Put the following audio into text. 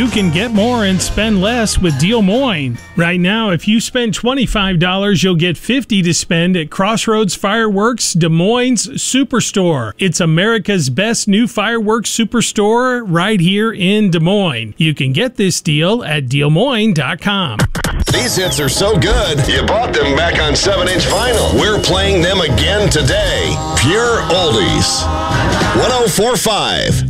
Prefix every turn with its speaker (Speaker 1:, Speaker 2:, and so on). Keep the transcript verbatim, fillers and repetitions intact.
Speaker 1: You can get more and spend less with Des Moines. Right now, if you spend twenty-five dollars, you'll get fifty dollars to spend at Crossroads Fireworks Des Moines Superstore. It's America's best new fireworks superstore right here in Des Moines. You can get this deal at Des Moines dot com.
Speaker 2: These hits are so good, you bought them back on seven inch vinyl. We're playing them again today. Pure Oldies. one oh four point five